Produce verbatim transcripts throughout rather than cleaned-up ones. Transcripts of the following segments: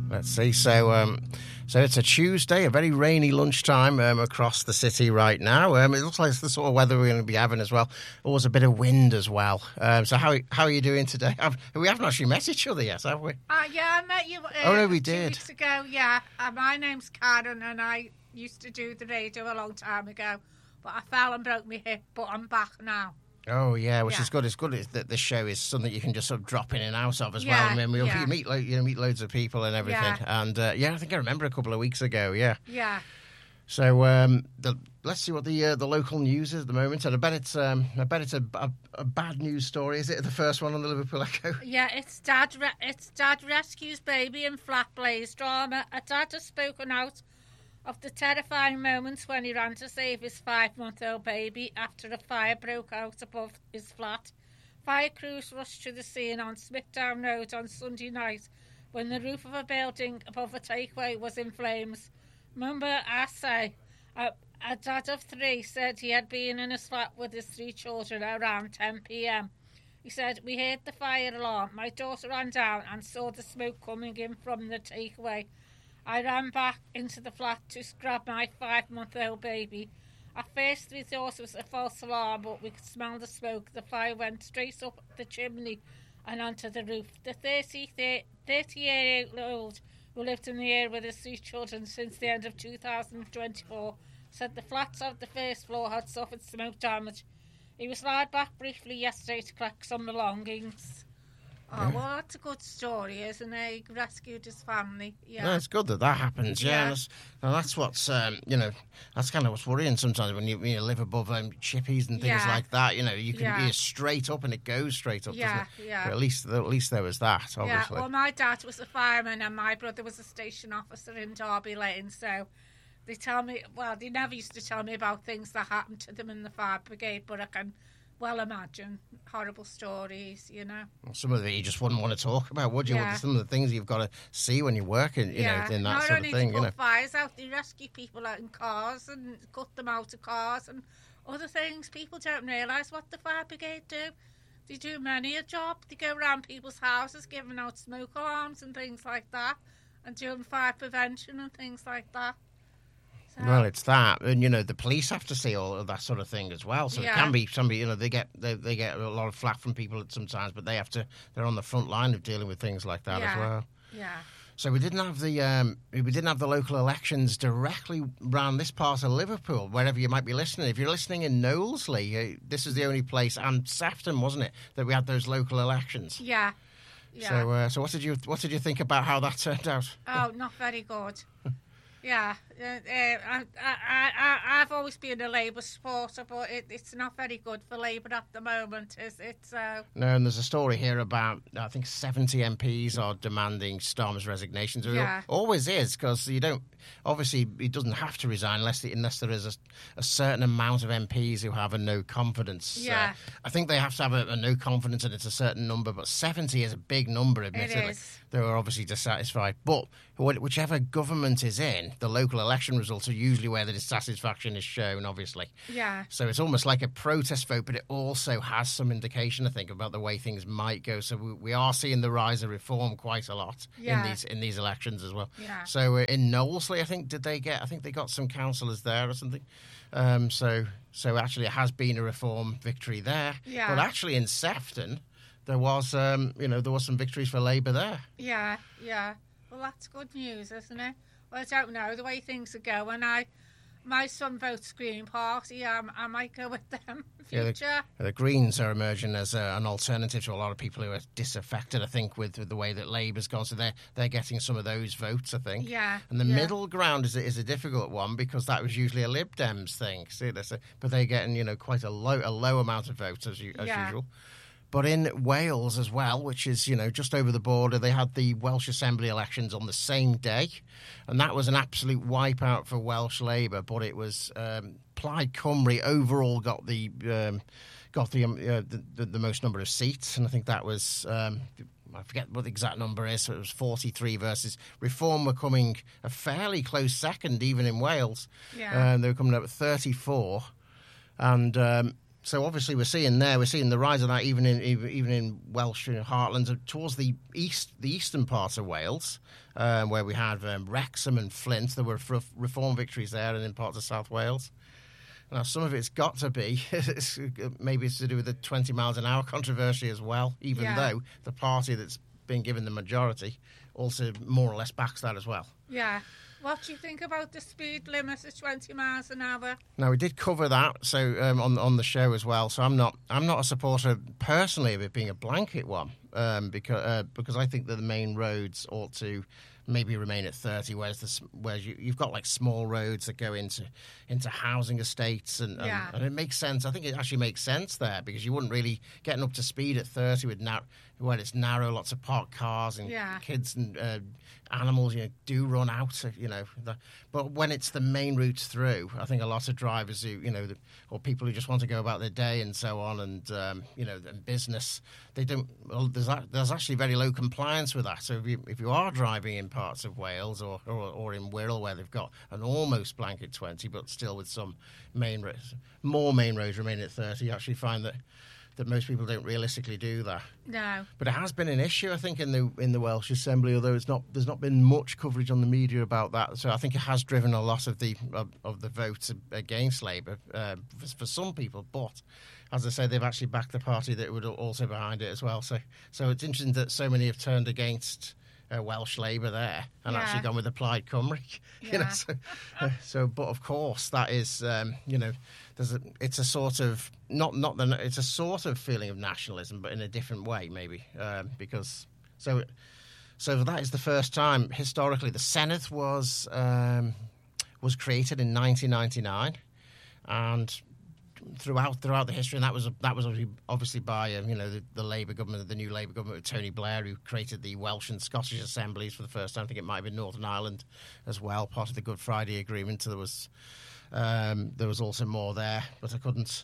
Let's see. So, um, so it's a Tuesday, a very rainy lunchtime um, across the city right now. Um, it looks like it's the sort of weather we're going to be having as well. Always a bit of wind as well. Um, so, how how are you doing today? I've, we haven't actually met each other yet, have we? Uh, yeah, I met you. Uh, oh no, we two did. Weeks ago, yeah. Uh, my name's Karen, and I used to do the radio a long time ago, but I fell and broke my hip. But I'm back now. Oh yeah, which yeah. is good. It's good that this show is something you can just sort of drop in and out of as yeah, well. I mean, we'll yeah. you meet lo- you know, meet loads of people and everything. Yeah. And uh, yeah, I think I remember a couple of weeks ago. Yeah. Yeah. So um, the, let's see what the uh, the local news is at the moment. And I bet it's um, I bet it's a, a, a bad news story. Is it the first one on the Liverpool Echo? Yeah, it's dad. Re- it's dad rescues baby in flat blaze drama. A dad has spoken out of the terrifying moments when he ran to save his five-month-old baby after a fire broke out above his flat. Fire crews rushed to the scene on Smithdown Road on Sunday night when the roof of a building above a takeaway was in flames. Mumba Asay, a, a dad of three, said he had been in his flat with his three children around ten p.m. He said, "We heard the fire alarm. My daughter ran down and saw the smoke coming in from the takeaway. I ran back into the flat to grab my five-month-old baby. At first we thought it was a false alarm, but we could smell the smoke. The fire went straight up the chimney and onto the roof." The thirty-year-old, who lived in the area with his three children since the end of two thousand twenty-four, said the flats of the first floor had suffered smoke damage. He was allowed back briefly yesterday to collect some belongings. Oh, well, that's a good story, isn't it? He rescued his family. Yeah, no, it's good that that happens. Yeah, Yeah. and that's, and that's what's um, you know, that's kind of what's worrying sometimes when you, when you live above um, chippies and things Yeah. like that. You know, you can Yeah. be straight up and it goes straight up. Yeah, doesn't it? yeah. But at least, at least there was that. Yeah, Obviously. well, my dad was a fireman and my brother was a station officer in Derby Lane, so they tell me, well, they never used to tell me about things that happened to them in the fire brigade, but I can well imagine horrible stories, you know. Some of it you just wouldn't want to talk about, would you? Yeah. Some of the things you've got to see when you're working, you yeah. know, in that Not sort only of thing, to you put know. fires out, they rescue people out in cars and cut them out of cars and other things. People don't realise what the fire brigade do. They do many a job. They go around people's houses giving out smoke alarms and things like that and doing fire prevention and things like that. So, Well, it's that, and you know the police have to see all of that sort of thing as well. So Yeah. it can be somebody, you know, they get they, they get a lot of flack from people sometimes, but they have to. They're on the front line of dealing with things like that yeah, as well. Yeah. So we didn't have the um, we didn't have the local elections directly around this part of Liverpool, wherever you might be listening. If you're listening in Knowlesley, uh, this is the only place, and Sefton, wasn't it, that we had those local elections. Yeah. Yeah. So, uh, so what did you what did you think about how that turned out? Oh, not very good. Yeah, uh, uh, I, I, I, I've always been a Labour supporter, but it, it's not very good for Labour at the moment, is it? So, No, and there's a story here about, I think, seventy M Ps are demanding Starmer's resignation. So Yeah. it always is, because you don't, obviously, he doesn't have to resign unless, unless there is a, a certain amount of M Ps who have a no confidence. Yeah. Uh, I think they have to have a, a no confidence and it's a certain number, but seventy is a big number, admittedly. is. They were obviously dissatisfied. But wh- whichever government is in, the local election results are usually where the dissatisfaction is shown, obviously. yeah, So it's almost like a protest vote, but it also has some indication, I think, about the way things might go. So we, we are seeing the rise of reform quite a lot Yeah. in these in these elections as well. Yeah. So uh, in Knowlesley, I think, did they get? I think they got some councillors there or something. Um, so so actually, it has been a reform victory there. Yeah. But actually, in Sefton, there was um, you know there was some victories for Labour there. yeah, yeah. Well, that's good news, isn't it? Well, I don't know the way things are going. I, my son votes Green Party. Um, I might go with them in Yeah, the- future. The Greens are emerging as uh, an alternative to a lot of people who are disaffected, I think, with, with the way that Labour's gone. So they're, they're getting some of those votes, I think. Yeah, And the yeah. middle ground is a, is a difficult one because that was usually a Lib Dems thing. See, that's a, but they're getting, you know, quite a low a low amount of votes as, you, as Yeah. usual. But in Wales as well, which is, you know, just over the border, they had the Welsh Assembly elections on the same day. And that was an absolute wipeout for Welsh Labour. But it was um, Plaid Cymru overall got the um, got the, um, uh, the, the the most number of seats. And I think that was, um, I forget what the exact number is, so it was forty-three versus Reform were coming a fairly close second, even in Wales. Yeah. Um, they were coming up at thirty-four. And... Um, so obviously we're seeing there, we're seeing the rise of that even in even even in Welsh heartlands towards the east, the eastern part of Wales, um, where we had um, Wrexham and Flint. There were f- reform victories there, and in parts of South Wales. Now, some of it's got to be, it's, maybe it's to do with the twenty miles an hour controversy as well, even Yeah. though the party that's been given the majority also more or less backs that as well. Yeah. What do you think about the speed limit of twenty miles an hour? Now, we did cover that so um, on on the show as well. So I'm not I'm not a supporter personally of it being a blanket one, um, because uh, because I think that the main roads ought to maybe remain at thirty, whereas the, whereas you, you've got like small roads that go into into housing estates, and, and, Yeah. and it makes sense. I think it actually makes sense there, because you wouldn't really getting up to speed at thirty with nar- where it's narrow, lots of parked cars and Yeah. kids and uh, animals, you know, do run out, you know. The, but when it's the main routes through, I think a lot of drivers who, you know, the, or people who just want to go about their day and so on, and um, you know, and business, they don't. Well, there's a- there's actually very low compliance with that. So if you if you are driving in parts of Wales or or, or in Wirral where they've got an almost blanket twenty, but still with some main roads, more main roads remaining at thirty, you actually find that. that most people don't realistically do that. No. But it has been an issue, I think, in the in the Welsh Assembly, although it's not there's not been much coverage on the media about that. So I think it has driven a lot of the of, of the votes against Labour uh, for, for some people. But as I say, they've actually backed the party that would also behind it as well. So so it's interesting that so many have turned against Uh, Welsh Labour there and Yeah. actually gone with the Plaid Cymru. You know, Yeah. so, uh, so, but of course, that is, um, you know, there's a, it's a sort of not not the it's a sort of feeling of nationalism, but in a different way, maybe, um, because so so that is the first time historically the Senedd was um, was created in nineteen ninety-nine, and throughout throughout the history, and that was that was obviously by um, you know the, the Labour government, the new Labour government with Tony Blair, who created the Welsh and Scottish assemblies for the first time. I think it might have been Northern Ireland as well, part of the Good Friday Agreement. So there was um, there was also more there, but I couldn't.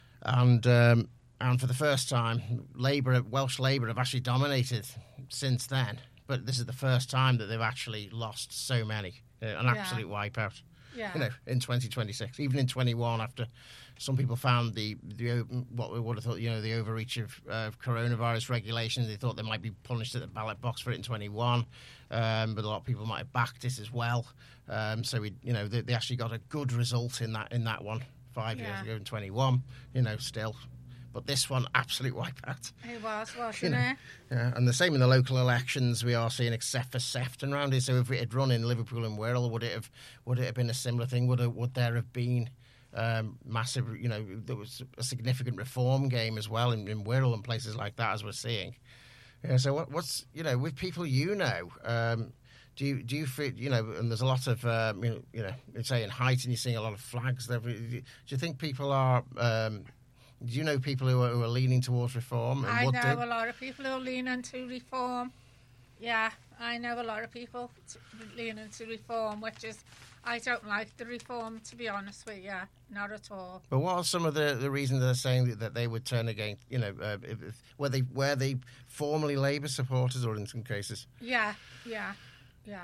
And um, and for the first time, Labour, Welsh Labour, have actually dominated since then. But this is the first time that they've actually lost so many, uh, an Yeah. absolute wipeout. Yeah. You know, in twenty twenty-six, even in twenty-one, after some people found the, the what we would have thought, you know, the overreach of uh, coronavirus regulations, they thought they might be punished at the ballot box for it in twenty-one, um, but a lot of people might have backed it as well. Um, so we, you know, they, they actually got a good result in that in that one five Yeah. years ago in twenty-one. You know, still, but this one absolute wipeout. It was, wasn't You know, it? Yeah, and the same in the local elections we are seeing, except for Sefton round here. So if it had run in Liverpool and Wirral, would it have would it have been a similar thing? Would it, would there have been um, massive? You know, there was a significant reform game as well in, in Wirral and places like that, as we're seeing. Yeah. So what, what's you know with people you know. Um, do you do you feel you know? And there's a lot of um, you know, you know, say in Heighton, you're seeing a lot of flags there. Do you think people are? Um, Do you know people who are, who are leaning towards reform? And I would know do? a lot of people who are leaning to reform. Yeah, I know a lot of people t- leaning to reform, which is, I don't like the reform, to be honest with you, not at all. But what are some of the, the reasons they're saying that, that they would turn against, you know, uh, if, if, were they were they formerly Labour supporters or in some cases? Yeah, yeah, yeah.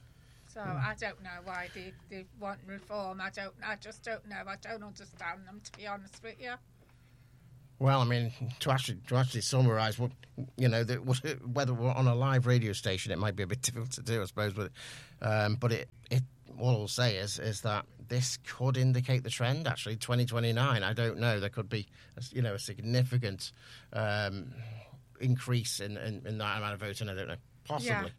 So I don't know why they, they want reform. I don't. I just don't know. I don't understand them, to be honest with you. Well, I mean, to actually to actually summarise what you know, the, what, whether we're on a live radio station, it might be a bit difficult to do, I suppose. But um, but it, it all I'll say is is that this could indicate the trend. Actually, twenty twenty-nine. I don't know. There could be a, you know a significant um, increase in, in, in that amount of voting. I don't know, possibly,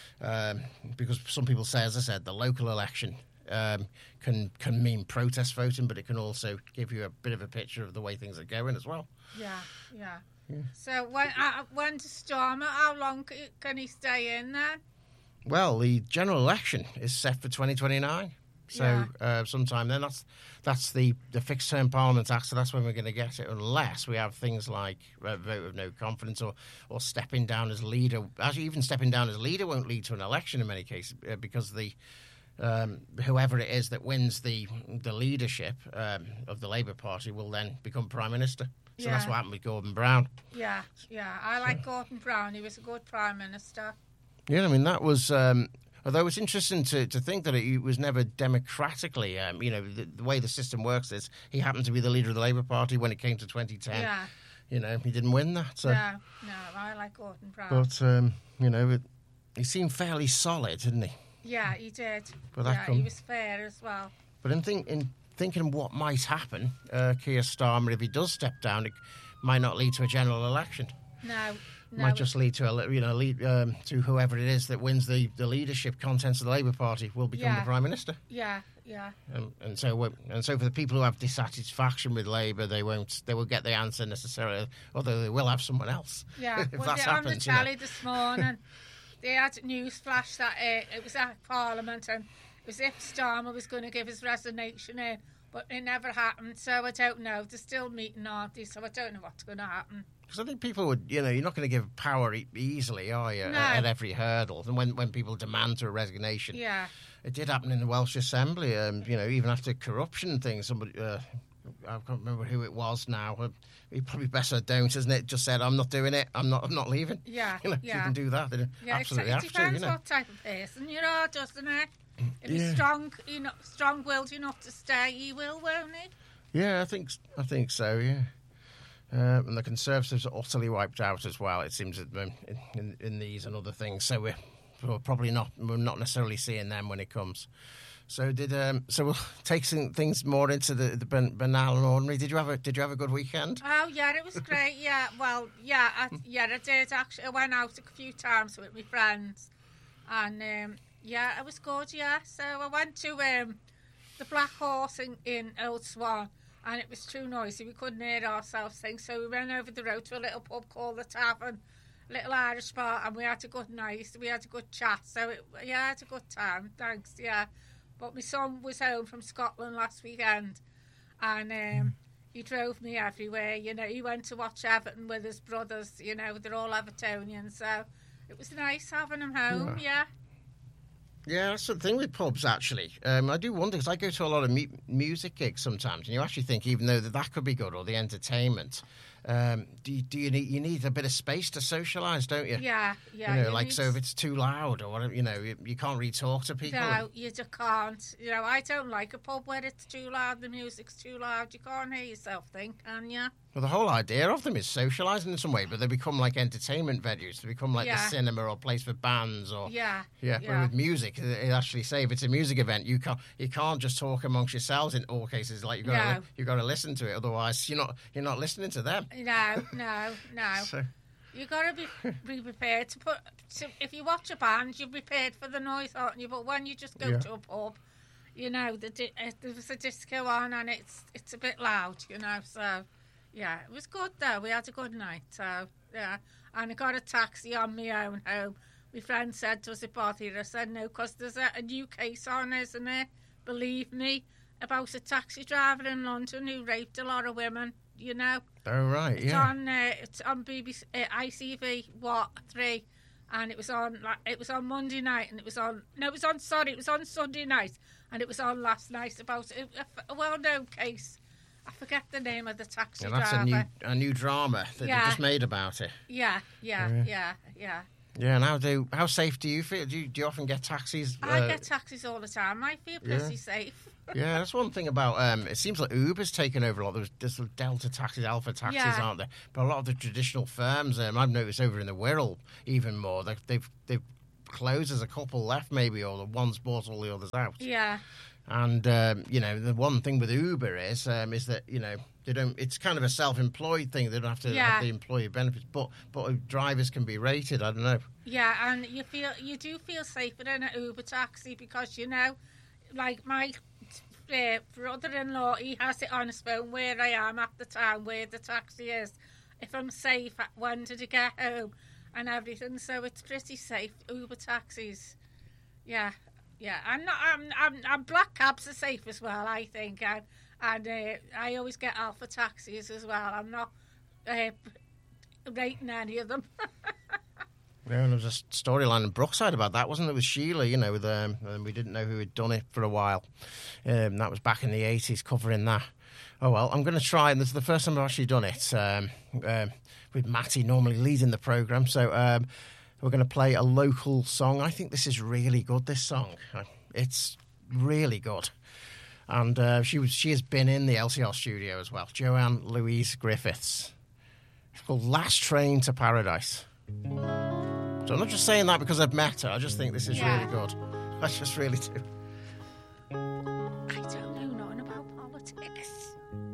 um, because some people say, as I said, the local election. Um, can can mean protest voting, but it can also give you a bit of a picture of the way things are going as well. Yeah, yeah. yeah. So when uh, when to Stormer, how long c- can he stay in there? Well, the general election is set for twenty twenty-nine, so Yeah. uh, sometime then. That's that's the, the fixed term Parliament Act, so that's when we're going to get it, unless we have things like uh, vote of no confidence or or stepping down as leader. Actually, even stepping down as leader won't lead to an election in many cases uh, because the Um, whoever it is that wins the the leadership um, of the Labour Party will then become Prime Minister. So Yeah. that's what happened with Gordon Brown. Yeah, yeah. I like Gordon Brown. He was a good Prime Minister. Yeah, I mean, that was... Um, Although it's interesting to, to think that it was never democratically, um, you know, the, the way the system works is he happened to be the leader of the Labour Party when it came to twenty ten. Yeah. You know, he didn't win that. So. No, no, I like Gordon Brown. But, um, you know, it, he seemed fairly solid, didn't he? Yeah, he did. But that yeah, come- he was fair as well. But in, think, in thinking what might happen, uh, Keir Starmer, if he does step down, it might not lead to a general election. No, It no. might just lead to a, you know, lead, um, to whoever it is that wins the, the leadership contents of the Labour Party will become Yeah. the Prime Minister. Yeah, yeah. Um, and so, we- and so, for the people who have dissatisfaction with Labour, they won't, they won't get the answer necessarily. Although they will have someone else. Yeah, if well, that's they, on the happens, you know. telly this morning, they had a news flash that uh, it was at Parliament and it was if Starmer was going to give his resignation in, but it never happened. So I don't know. They're still meeting, aren't they? So I don't know what's going to happen. Because I think people would, you know, you're not going to give power e- easily, are you, No. at, at every hurdle? And when, when people demand to a resignation, Yeah, it did happen in the Welsh Assembly. Um, you know, even after corruption things, somebody, uh, I can't remember who it was now. Uh, you probably better don't, isn't it? Just said, I'm not doing it. I'm not. I'm not leaving. yeah, You know, yeah. you can do that. They yeah, absolutely it, have it to. depends You know. what type of person you are, doesn't it? If Yeah. you're strong, you know, strong-willed enough to stay, he will, won't he? Yeah, I think. I think so. Yeah. Uh, and the Conservatives are utterly wiped out as well. It seems that, um, in, in, in these and other things. So we're, we're probably not. We're not necessarily seeing them when it comes. So did. Um, so we'll take some things more into the, the ban- banal and ordinary. Did you have a Did you have a good weekend? Oh yeah, it was great. Yeah, well, yeah, I, yeah, I did actually. I went out a few times with my friends, and um, yeah, it was good. Yeah, so I went to um, the Black Horse in, in Old Swan, and it was too noisy. We couldn't hear ourselves sing, so we went over the road to a little pub called the Tavern, little Irish bar, and we had a good night. We had a good chat. So it, yeah, I had a good time. Thanks. Yeah, but my son was home from Scotland last weekend, and um, he drove me everywhere. You know, he went to watch Everton with his brothers. You know, they're all Evertonians, so it was nice having him home. Yeah. Yeah, that's the thing with pubs, actually. Um, I do wonder, because I go to a lot of mu- music gigs sometimes, and you actually think, even though that, that could be good, or the entertainment, um, do, you, do you need you need a bit of space to socialise, don't you? Yeah, yeah. You know, you like, need- so if it's too loud or whatever, you know, you, you can't really talk to people. No, you just can't. You know, I don't like a pub where it's too loud, the music's too loud. You can't hear yourself think, can you? Well, the whole idea of them is socialising in some way, but they become like entertainment venues. They become like Yeah. the cinema or place for bands or... Yeah. Yeah, but yeah. with music, it it actually say if it's a music event, you can't you can't just talk amongst yourselves in all cases. Like you've got No. to you've got to listen to it, otherwise you're not you're not listening to them. No, no, no. So, You got to be be prepared to put. To, if you watch a band, you're prepared for the noise, aren't you? But when you just go Yeah. to a pub, you know, the di- uh, there was a disco on and it's it's a bit loud, you know. So, yeah, it was good though. We had a good night. So, yeah, and I got a taxi on my own home. My friend said, "Does it bother you?" I said, "No, because there's a, a new case on, isn't there? Believe me, about a taxi driver in London who raped a lot of women. You know." oh right, It's yeah. on. Uh, it's on B B C, uh, I C V What three, and it was on. Like, it was on Monday night, and it was on. No, it was on. Sorry, it was on Sunday night, and it was on last night about a, a, a well-known case. I forget the name of the taxi And that's driver. a new a new drama that Yeah. they just made about it. Yeah, yeah, Yeah. yeah, yeah. Yeah, and how do how safe do you feel? Do you, do you often get taxis? I uh, get taxis all the time. I feel yeah. pretty safe. Yeah, that's one thing about. Um, it seems like Uber's taken over a lot. There's, there's Delta taxis, Alpha taxis, Yeah. aren't there? But a lot of the traditional firms, um, I've noticed over in the Wirral even more. They've they've, they've closed. There's a couple left, maybe, or the one's bought all the others out. Yeah, And um, you know, the one thing with Uber is um, is that you know they don't. It's kind of a self-employed thing. They don't have to Yeah. have the employee benefits, but but drivers can be rated. I don't know. yeah, and you feel you do feel safer in an Uber taxi because you know, like my uh, brother-in-law, he has it on his phone where I am at the time, where the taxi is, if I'm safe, when did I get home, and everything. So it's pretty safe. Uber taxis, yeah, yeah. I'm not. I'm. I'm. I'm black cabs are safe as well, I think, and and uh, I always get Alpha taxis as well. I'm not uh, rating any of them. Yeah, and there was a storyline in Brookside about that, wasn't it? With Sheila, you know, with, um, and we didn't know who had done it for a while. Um, that was back in the eighties, covering that. Oh, well, I'm going to try, and this is the first time I've actually done it, um, um, with Matty normally leading the programme. So um, We're going to play a local song. I think this is really good, this song. It's really good. And uh, she was, she has been in the L C R studio as well. Joanne Louise Griffiths. It's called Last Train to Paradise. So I'm not just saying that because I've met her. I just think this is Yeah. really good. I just really do. I don't know nothing about politics.